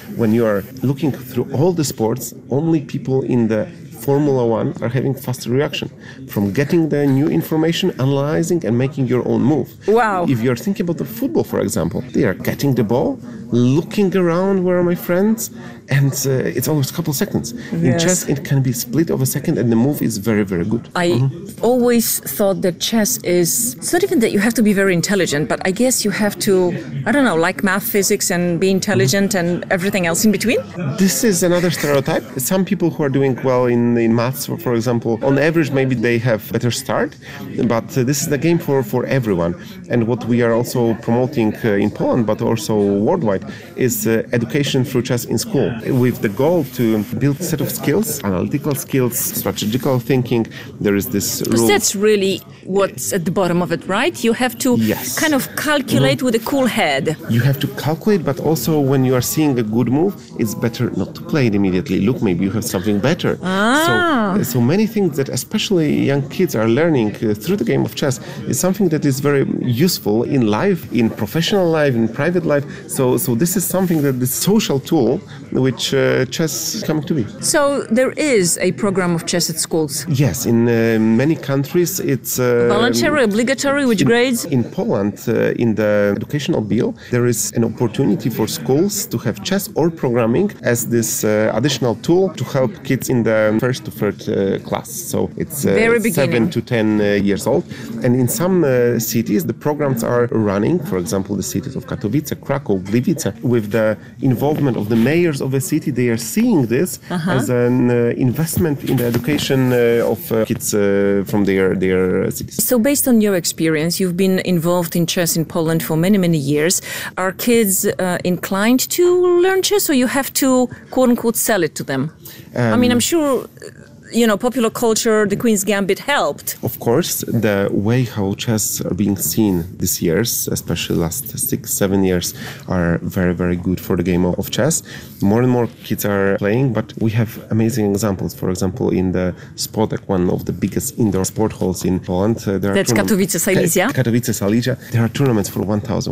when you are looking through all the sports, only people in the Formula One are having faster reaction from getting the new information, analyzing and making your own move. Wow. If you're thinking about the football, for example, they are getting the ball, looking around, where are my friends? And it's almost a couple seconds. In chess, it can be split of a second and the move is very, very good. I always thought that chess it's not even that you have to be very intelligent, but I guess you have to, I don't know, like math, physics and be intelligent and everything else in between? This is another stereotype. Some people who are doing well in maths, for example, on average, maybe they have better start, but this is the game for everyone. And what we are also promoting in Poland, but also worldwide, is education through chess in school, with the goal to build a set of skills, analytical skills, strategical thinking. There is this rule. That's really what's at the bottom of it, right? You have to kind of calculate with a cool head. You have to calculate, but also when you are seeing a good move, it's better not to play it immediately. Look, maybe you have something better. So many things that especially young kids are learning through the game of chess is something that is very useful in life, in professional life, in private life. So this is something that the social tool which chess is coming to be. So there is a program of chess at schools? Yes, in many countries it's... voluntary, obligatory, which grades? In Poland, in the educational bill, there is an opportunity for schools to have chess or programming as this additional tool to help kids in the first to third class. So it's 7 to 10 years old. And in some cities, the programs are running, for example, the cities of Katowice, Krakow, Gliwice, with the involvement of the mayors of a city. They are seeing this as an investment in the education of kids from their cities. So based on your experience, you've been involved in chess in Poland for many, many years. Are kids inclined to learn chess, or you have to, quote unquote, sell it to them? I mean, I'm sure... popular culture, the Queen's Gambit helped. Of course, the way how chess are being seen these years, especially last 6-7 years, are very, very good for the game of chess. More and more kids are playing, but we have amazing examples. For example, in the Spodek, one of the biggest indoor sport halls in Poland. That's Katowice, Silesia? Katowice, Silesia. There are tournaments for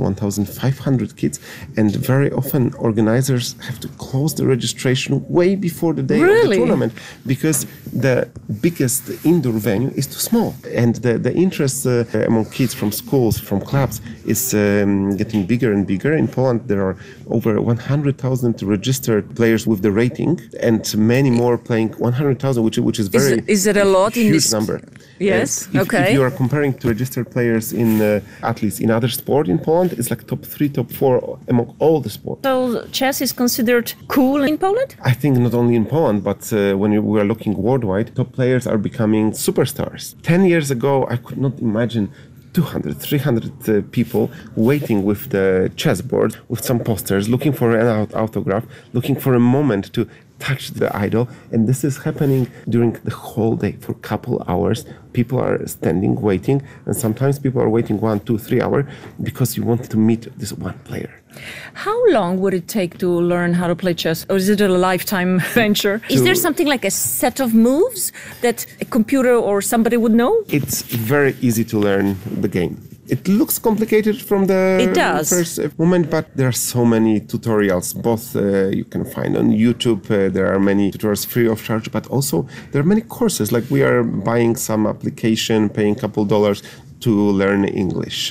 1,500 kids, and very often organizers have to close the registration way before the day of the tournament, because the biggest indoor venue is too small, and the interest among kids from schools, from clubs, is getting bigger and bigger. In Poland, there are over 100,000 registered players with the rating, and many more playing 100,000, which is very is it a lot huge in this number. Yes. If you are comparing to registered players in athletes in other sport in Poland, it's like top 3, top 4 among all the sports. So chess is considered cool in Poland? I think not only in Poland, but when we are looking worldwide, top players are becoming superstars. 10 years ago, I could not imagine 200, 300 people waiting with the chessboard, with some posters, looking for an autograph, looking for a moment to touch the idol. And this is happening during the whole day for a couple hours. People are standing, waiting, and sometimes people are waiting 1, 2, 3 hours because you want to meet this one player. How long would it take to learn how to play chess? Or is it a lifetime venture? Is there something like a set of moves that a computer or somebody would know? It's very easy to learn the game. It looks complicated from the first moment, but there are so many tutorials, both you can find on YouTube. There are many tutorials free of charge, but also there are many courses. Like we are buying some application, paying a couple dollars to learn English.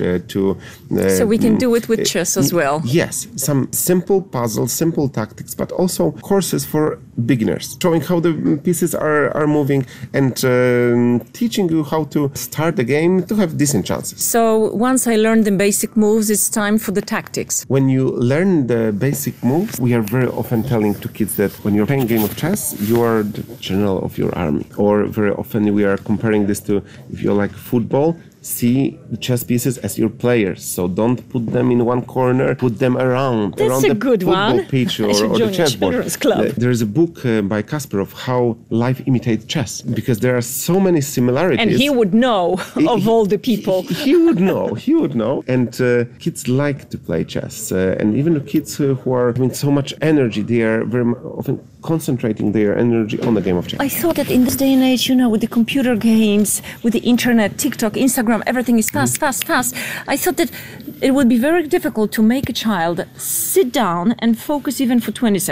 So we can do it with chess as well. Yes, some simple puzzles, simple tactics, but also courses for beginners, showing how the pieces are moving and teaching you how to start the game to have decent chances. So once I learned the basic moves, it's time for the tactics. When you learn the basic moves, we are very often telling to kids that when you're playing a game of chess, you are the general of your army. Or very often we are comparing this to, if you like football, see the chess pieces as your players. So don't put them in one corner, put them around the football pitch or the chessboard. There is a book by Kasparov, How Life Imitates Chess, because there are so many similarities. And he would know of all the people. He would know. And kids like to play chess. And even the kids who are having so much energy, they are very often concentrating their energy on the game of chess. I thought that in this day and age, with the computer games, with the internet, TikTok, Instagram, everything is fast. I thought that it would be very difficult to make a child sit down and focus even for 20 seconds.